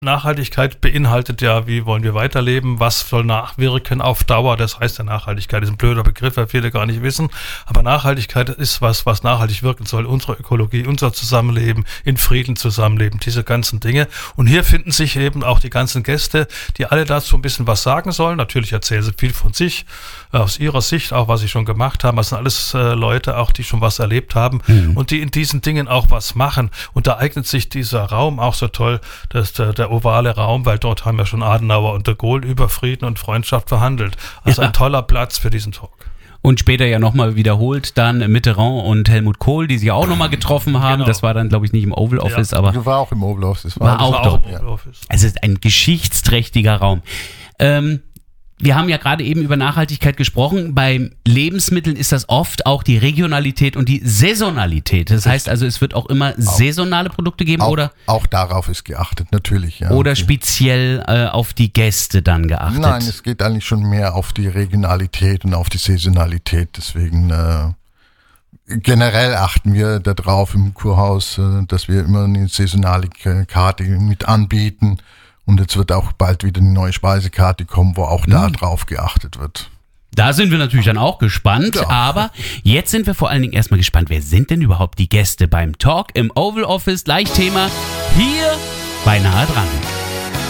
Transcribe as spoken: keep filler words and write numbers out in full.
Nachhaltigkeit beinhaltet ja, wie wollen wir weiterleben, was soll nachwirken auf Dauer, das heißt ja Nachhaltigkeit ist ein blöder Begriff, weil viele gar nicht wissen, aber Nachhaltigkeit ist was, was nachhaltig wirken soll, unsere Ökologie, unser Zusammenleben, in Frieden zusammenleben, diese ganzen Dinge und hier finden sich eben auch die ganzen Gäste, die alle dazu ein bisschen was sagen sollen, natürlich erzählen sie viel von sich, aus ihrer Sicht, auch was sie schon gemacht haben, das sind alles äh, Leute auch, die schon was erlebt haben mhm. und die in diesen Dingen auch was machen und da eignet sich dieser Raum auch so toll, dass der, der ovale Raum, weil dort haben ja schon Adenauer und de Gaulle über Frieden und Freundschaft verhandelt. Also ja. ein toller Platz für diesen Talk. Und später ja nochmal wiederholt dann Mitterrand und Helmut Kohl, die sich auch nochmal getroffen haben. Genau. Das war dann, glaube ich, nicht im Oval Office, ja. aber... Das war auch im Oval Office. War, war auch, auch dort. Im Oval Office. Es ist ein geschichtsträchtiger Raum. Ähm, Wir haben ja gerade eben über Nachhaltigkeit gesprochen. Bei Lebensmitteln ist das oft auch die Regionalität und die Saisonalität. Das heißt also, es wird auch immer auch, saisonale Produkte geben, auch, oder? Auch darauf ist geachtet, natürlich. Ja. Oder speziell äh, auf die Gäste dann geachtet? Nein, es geht eigentlich schon mehr auf die Regionalität und auf die Saisonalität. Deswegen äh, generell achten wir darauf im Kurhaus, äh, dass wir immer eine saisonale Karte mit anbieten. Und jetzt wird auch bald wieder eine neue Speisekarte kommen, wo auch da drauf geachtet wird. Da sind wir natürlich dann auch gespannt, ja. aber jetzt sind wir vor allen Dingen erstmal gespannt, wer sind denn überhaupt die Gäste beim Talk im Oval Office? Gleich Thema hier bei Nahe dran.